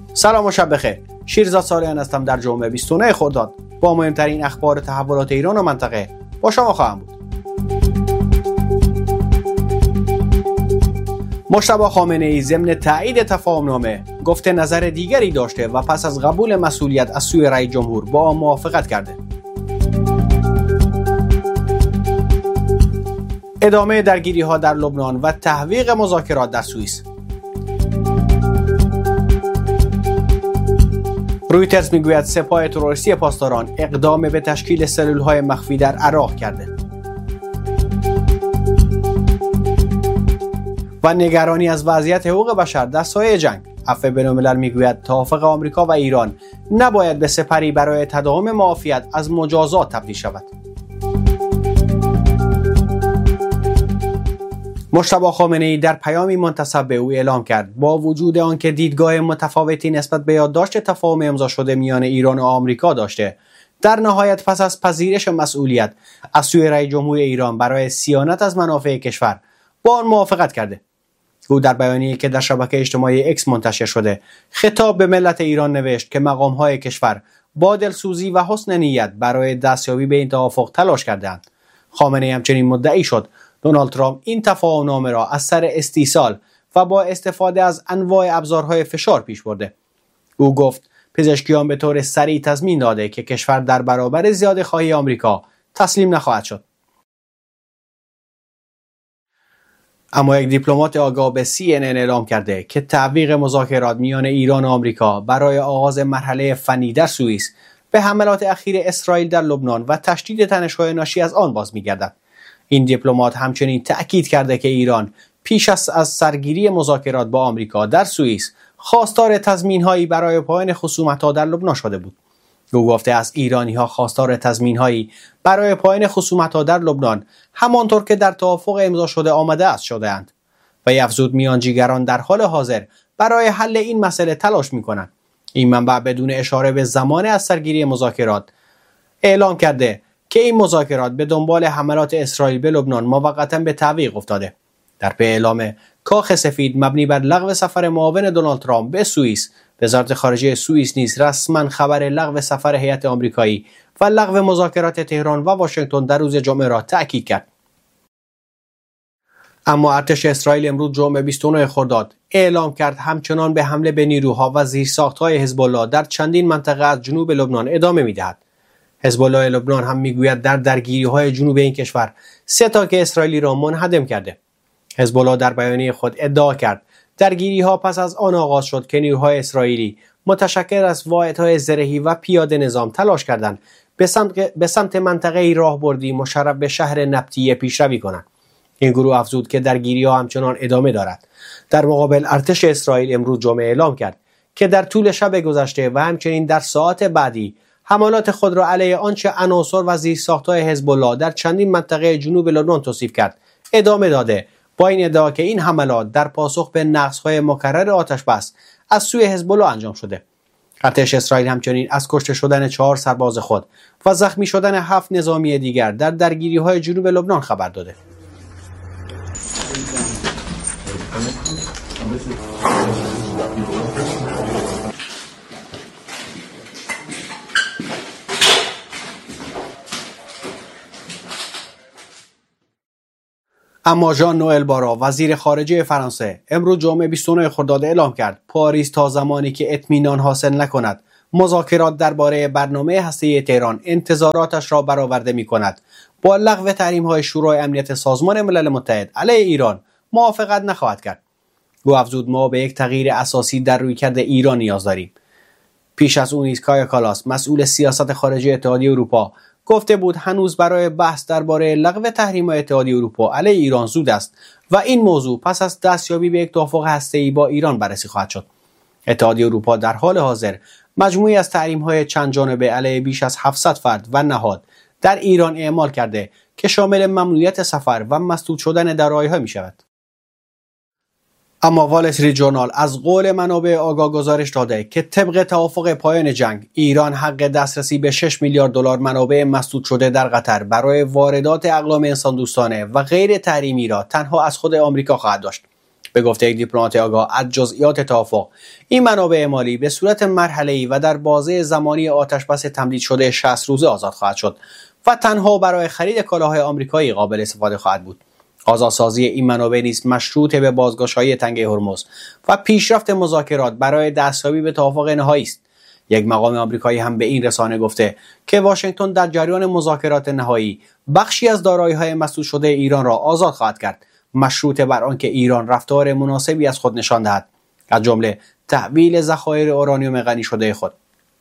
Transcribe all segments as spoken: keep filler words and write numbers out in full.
سلام و شب بخیر. شیرزاد سالیان هستم. در جمعه بیست و نه خرداد با مهمترین اخبار تحولات ایران و منطقه با شما خواهم بود. مجتبی خامنه‌ای ضمن تایید تفاهم‌نامه گفته نظر دیگری داشته و پس از قبول مسئولیت از سوی رئیس جمهور با آن موافقت کرده. ادامه درگیری‌ها در لبنان و تحویق مذاکرات در سوئیس. رویترز میگوید سپاه تروریستی پاسداران اقدام به تشکیل سلول‌های مخفی در عراق کرده. و نگرانی از وضعیت حقوق بشر در سایه جنگ. عفو بین‌الملل میگوید توافق آمریکا و ایران نباید به سپری برای تداوم معافیت از مجازات تبدیل شود. مجتبی خامنه‌ای در پیامی منتسب به او اعلام کرد با وجود آنکه دیدگاه متفاوتی نسبت به یادداشت تفاهم امضا شده میان ایران و آمریکا داشته، در نهایت پس از پذیرش مسئولیت از سوی رئیس جمهور ایران برای صیانت از منافع کشور با آن موافقت کرده. او در بیانیه‌ای که در شبکه اجتماعی اکس منتشر شده خطاب به ملت ایران نوشت که مقام‌های کشور با دلسوزی و حسن نیت برای دستیابی به این توافق تلاش کردند. خامنه‌ای همچنین مدعی شد دونالد ترامپ این تفاهم‌نامه را از سر استیصال و با استفاده از انواع ابزارهای فشار پیش برده. او گفت پزشکیان به طور سریع تضمین داده که کشور در برابر زیاده‌خواهی آمریکا تسلیم نخواهد شد. اما یک دیپلمات آگاه به سی ان ان اعلام کرده که تعویق مذاکرات میان ایران و آمریکا برای آغاز مرحله فنی در سوئیس به حملات اخیر اسرائیل در لبنان و تشدید تنش‌های ناشی از آن باز می‌گردد. این دیپلمات همچنین تأکید کرده که ایران پیش از از سرگیری مذاکرات با آمریکا در سوئیس خواستار تضمین‌هایی برای پایان خصومت‌ها در لبنان شده بود. او گفته است ایرانی‌ها خواستار تضمین‌هایی برای پایان خصومت‌ها در لبنان همانطور که در توافق امضا شده آمده است شده‌اند و افزود میانجیگران در حال حاضر برای حل این مسئله تلاش می‌کنند. این منبع بدون اشاره به زمان از سرگیری مذاکرات اعلام کرده که این مذاکرات به دنبال حملات اسرائیل به لبنان موقتا به تعویق افتاده. در پی اعلام کاخ سفید مبنی بر لغو سفر معاون دونالد ترامپ به سوئیس، وزارت خارجه سوئیس نیز رسما خبر لغو سفر هیئت آمریکایی و لغو مذاکرات تهران و واشنگتن در روز جمعه را تأکید کرد. اما ارتش اسرائیل امروز جمعه بیست و نه خرداد اعلام کرد همچنان به حمله به نیروها و زیرساخت‌های حزب الله در چندین منطقه از جنوب لبنان ادامه می‌دهد. حزب الله لبنان هم میگوید در درگیری‌های جنوب این کشور سه تانک اسرائیلی را منهدم کرده. حزب الله در بیانیه خود ادعا کرد درگیری‌ها پس از آن آغاز شد که نیروهای اسرائیلی متشکل از واحدهای زرهی و پیاده نظام تلاش کردند به سمت به سمت منطقه راهبردی مشرف به شهر نبطیه پیشروی کنند. این گروه افزود که درگیری‌ها همچنان ادامه دارد. در مقابل ارتش اسرائیل امروز جمعه اعلام کرد که در طول شب گذشته و همچنین در ساعات بعدی حملات خود را علیه آنچه عناصر و زیرساخت‌های حزب الله در چندین منطقه جنوب لبنان توصیف کرد ادامه داده، با این ادعا که این حملات در پاسخ به نقض‌های مکرر آتش‌بس از سوی حزب الله انجام شده. ارتش اسرائیل همچنین از کشته شدن چهار سرباز خود و زخمی شدن هفت نظامی دیگر در درگیری‌های جنوب لبنان خبر داده. اما ژان نوئل بارا وزیر خارجه فرانسه امروز جمعه بیست و نه خرداد اعلام کرد پاریس تا زمانی که اطمینان حاصل نکند مذاکرات درباره برنامه هسته‌ای تهران انتظاراتش را برآورده می‌کند با لغو تحریم‌های شورای امنیت سازمان ملل متحد علیه ایران موافقت نخواهد کرد. او افزود ما به یک تغییر اساسی در رویکرد ایران نیاز داریم. پیش از اون نیز کایا کالاس مسئول سیاست خارجی اتحادیه اروپا گفته بود هنوز برای بحث درباره لغو تحریم‌های اتحادیه اروپا علیه ایران زود است و این موضوع پس از دستیابی به یک توافق هسته‌ای با ایران بررسی خواهد شد. اتحادیه اروپا در حال حاضر مجموعی از تحریم‌های چند جانبه علیه بیش از هفتصد فرد و نهاد در ایران اعمال کرده که شامل ممنوعیت سفر و مسدود شدن دارایی‌ها می‌شود. اما وال استریت ژورنال از قول منابع آگاه گزارش داده که طبق توافق پایان جنگ ایران حق دسترسی به شش میلیارد دلار منابع مسدود شده در قطر برای واردات اقلام انسان دوستانه و غیر تحریمی را تنها از خود آمریکا خواهد داشت. به گفته یک دیپلمات آگاه از جزئیات توافق، این منابع مالی به صورت مرحله‌ای و در بازه زمانی آتشبس تمدید شده شصت روزه آزاد خواهد شد و تنها برای خرید کالاهای آمریکایی قابل استفاده خواهد بود. آزادسازی این منابع نیز مشروط به بازگشایی تنگه هرمز و پیشرفت مذاکرات برای دستیابی به توافق نهایی است. یک مقام آمریکایی هم به این رسانه گفته که واشنگتن در جریان مذاکرات نهایی بخشی از دارایی‌های مسدود شده ایران را آزاد خواهد کرد، مشروط بر آنکه ایران رفتار مناسبی از خود نشان دهد، از جمله تحویل ذخایر اورانیوم غنی شده خود.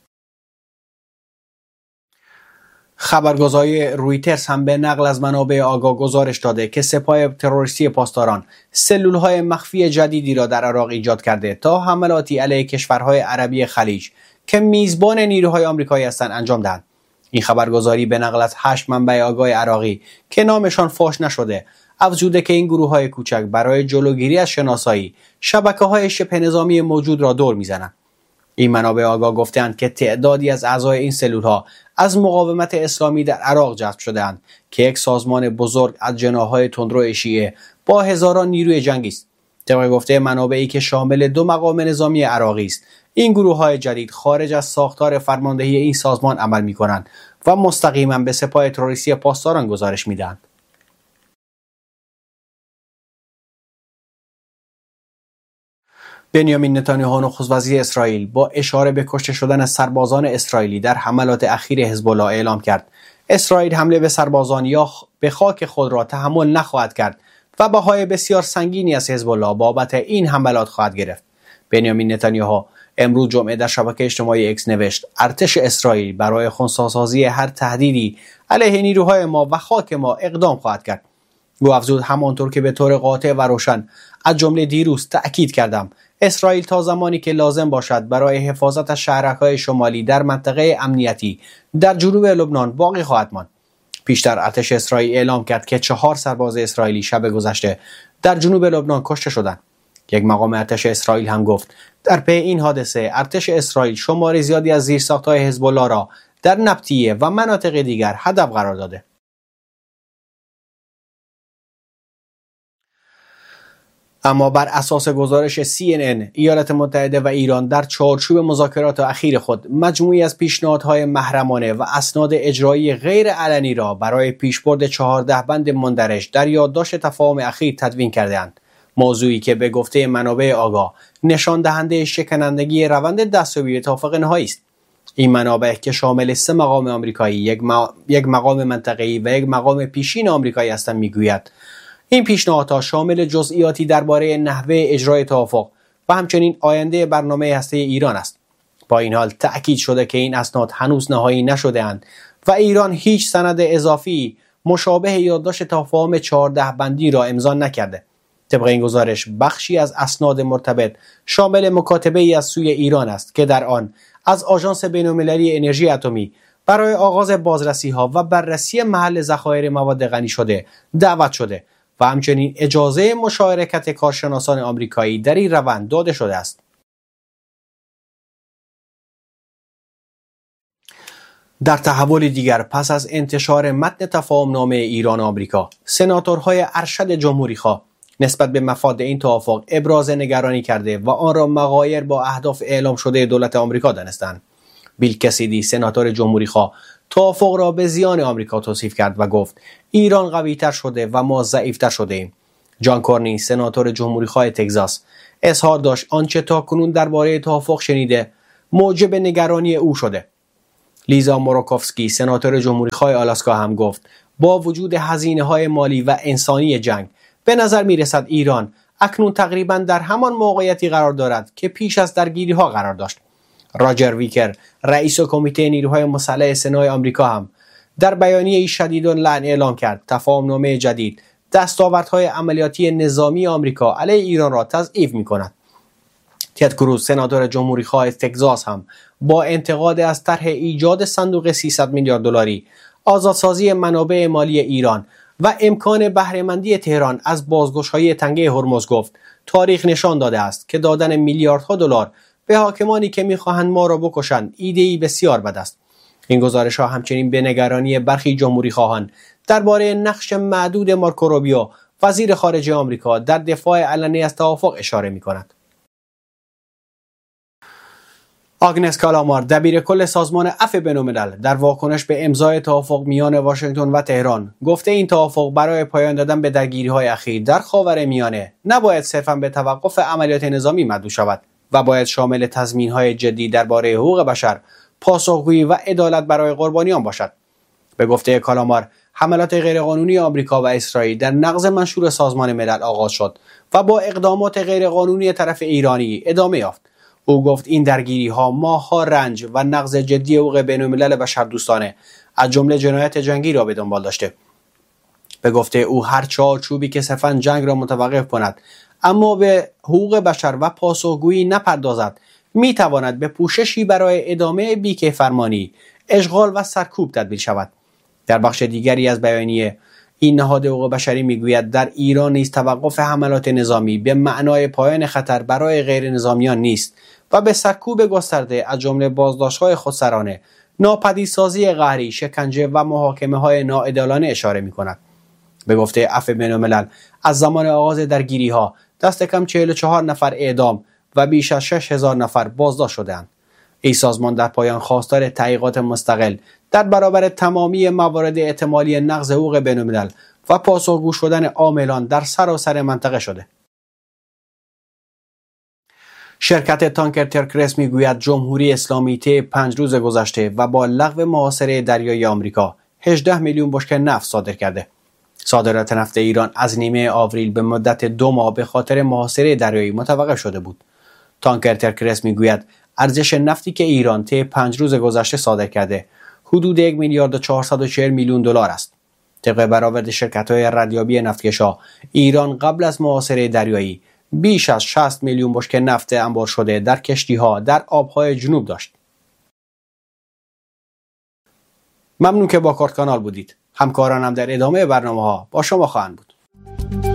خبرگزاری رویترز هم به نقل از منابع آگاه گزارش داده که سپاه تروریستی پاسداران سلول‌های مخفی جدیدی را در عراق ایجاد کرده تا حملاتی علیه کشورهای عربی خلیج که میزبان نیروهای آمریکایی هستند انجام دهند. این خبرگزاری به نقل از هشت منبع آگاه عراقی که نامشان فاش نشده افزوده که این گروه‌های کوچک برای جلوگیری از شناسایی شبکه‌های شبه نظامی موجود را دور می‌زنند. این منابع آگاه گفتند که تعدادی از اعضای این سلول‌ها از مقاومت اسلامی در عراق جذب شده‌اند که یک سازمان بزرگ از جناح‌های تندرو شیعه با هزاران نیروی جنگی است. طبق گفته منابعی که شامل دو مقام نظامی عراقی است، این گروه‌های جدید خارج از ساختار فرماندهی این سازمان عمل می‌کنند و مستقیما به سپاه تروریستی پاسداران گزارش می‌دهند. بنیامین نتانیاهو نخست وزیر اسرائیل با اشاره به کشته شدن سربازان اسرائیلی در حملات اخیر حزب الله اعلام کرد اسرائیل حمله به سربازان یا به خاک خود را تحمل نخواهد کرد و بهای بسیار سنگینی از حزب الله بابت این حملات خواهد گرفت. بنیامین نتانیاهو امروز جمعه در شبکه اجتماعی اکس نوشت ارتش اسرائیل برای خنثی‌سازی هر تهدیدی علیه نیروهای ما و خاک ما اقدام خواهد کرد. او افزود همانطور که به طور قاطع و روشن از جمله دیروز تأکید کردم، اسرائیل تا زمانی که لازم باشد برای حفاظت از شهرک‌های شمالی در منطقه امنیتی در جنوب لبنان باقی خواهد ماند. پیشتر ارتش اسرائیل اعلام کرد که چهار سرباز اسرائیلی شب گذشته در جنوب لبنان کشته شدند. یک مقام ارتش اسرائیل هم گفت در پی این حادثه ارتش اسرائیل شمار زیادی از زیرساخت‌های حزب الله را در نبطیه و مناطق دیگر هدف قرار داده. اما بر اساس گزارش سی ان ان، ایالات متحده و ایران در چارچوب مذاکرات اخیر خود مجموعی از پیشنهادهای محرمانه و اسناد اجرایی غیر علنی را برای پیشبرد چهارده بند مندرج در یادداشت تفاهم اخیر تدوین کرده‌اند. موضوعی که به گفته منابع آگاه نشان دهنده شکنندگی روند دستیابی به توافق نهایی است. این منابع که شامل سه مقام آمریکایی، یک, ما... یک مقام منطقه‌ای و یک مقام پیشین آمریکایی هستند میگوید این پیشنهادها شامل جزئیاتی درباره نحوه اجرای توافق و همچنین آینده برنامه هسته ایران است. با این حال تأکید شده که این اسناد هنوز نهایی نشده اند و ایران هیچ سند اضافی مشابه یادداشت تفاهم چهارده بندی را امضا نکرده. طبق این گزارش بخشی از اسناد مرتبط شامل مکاتبه ای از سوی ایران است که در آن از آژانس بین‌المللی انرژی اتمی برای آغاز بازرسی ها و بررسی محل ذخایر مواد غنی شده دعوت شده و همچنین اجازه مشارکت کارشناسان آمریکایی در این روند داده شده است. در تحول دیگر، پس از انتشار متن تفاهم نامه ایران و آمریکا، سناتورهای ارشد جمهوری‌خواه نسبت به مفاد این توافق ابراز نگرانی کرده و آن را مغایر با اهداف اعلام شده دولت آمریکا دانستند. بیل کسیدی، سناتور جمهوری‌خواه، توافق را به زیان آمریکا توصیف کرد و گفت ایران قوی‌تر شده و ما ضعیف‌تر شده ایم. جان کورنی، سناتور جمهوری‌خواه تگزاس، اظهار داشت آنچه تاکنون درباره توافق شنیده موجب نگرانی او شده. لیزا موراکوفسکی، سناتور جمهوری‌خواه آلاسکا هم گفت با وجود هزینه‌های مالی و انسانی جنگ به نظر می‌رسد ایران اکنون تقریباً در همان موقعیتی قرار دارد که پیش از درگیری‌ها قرار داشت. راجر ویکر، رئیس کمیته نیروهای مسلح سنای آمریکا هم در بیانیه‌ای شدیداللعن اعلام کرد تفاهم‌نامه جدید دستاوردهای عملیاتی نظامی آمریکا علیه ایران را تضعیف می‌کند. تد کروز، سناتور جمهوری‌خواه تگزاس هم با انتقاد از طرح ایجاد صندوق سیصد میلیارد دلاری، آزادسازی منابع مالی ایران و امکان بهره‌مندی تهران از بازگشایی تنگه هرمز گفت تاریخ نشان داده است که دادن میلیاردها دلار به حاکمانی که می‌خواهند ما را بکشند ایده‌ای بسیار بد است. این گزارش‌ها همچنین به نگرانی برخی جمهوری‌خواهان درباره نقش معدود مارکو روبیو وزیر خارجه آمریکا در دفاع علنی از توافق اشاره می‌کند. آگنس کالامار، دبیر کل سازمان عفو بین‌الملل، در واکنش به امضای توافق میان واشنگتن و تهران گفته این توافق برای پایان دادن به درگیری‌های اخیر در خاورمیانه نباید صرفاً به توقف عملیات نظامی محدود شود و باید شامل تضمین‌های جدی درباره حقوق بشر، پاسخگویی و عدالت برای قربانیان باشد. به گفته کالامار، حملات غیرقانونی آمریکا و اسرائیل در نقض منشور سازمان ملل آغاز شد و با اقدامات غیرقانونی طرف ایرانی ادامه یافت. او گفت این درگیری‌ها ماه‌ها رنج و نقض جدی حقوق بین‌الملل بشردوستانه از جمله جنایت جنگی را به دنبال داشته. به گفته او هر چارچوبی که صرفاً جنگ را متوقف کند اما به حقوق بشر و پاسخگویی نپردازد می‌تواند به پوششی برای ادامه بی‌کیفرمانی، اشغال و سرکوب تبدیل شود. در بخش دیگری از بیانیه این نهاد حقوق بشری میگوید در ایران نیز توقف حملات نظامی به معنای پایان خطر برای غیر نظامیان نیست و به سرکوب گسترده از جمله بازداشت‌های خودسرانه، ناپدیدسازی قهری، شکنجه و محاکمه‌های ناعادلانه اشاره می‌کند. به گفته عفو بین‌الملل از زمان آغاز درگیری‌ها دست کم چهل و چهار نفر اعدام و بیش از شش هزار نفر بازداشت شده‌اند. این سازمان در پایان خواستار تحقیقات مستقل در برابر تمامی موارد احتمالی نقض حقوق بین‌الملل و پاسخگو شدن عاملان در سراسر منطقه شده. شرکت تانکر ترکرس میگوید جمهوری اسلامی طی پنج روز گذشته و با لغو محاصره دریایی آمریکا هجده میلیون بشکه نفت صادر کرده. صادرات نفت ایران از نیمه آوریل به مدت دو ماه به خاطر محاصره دریایی متوقف شده بود. تانکر ترکرس میگوید ارزش نفتی که ایران طی پنج روز گذشته صادر کرده حدود یک میلیارد و چهارصد و چهل میلیون دلار است. طبق برآورد شرکت‌های ردیابی نفتکشا، ایران قبل از محاصره دریایی بیش از شصت میلیون بشکه نفت انبار شده در کشتی‌ها در آب‌های جنوب داشت. ممنون که با کارت کانال بودید. همکارانم در ادامه برنامه‌ها با شما خواهند بود.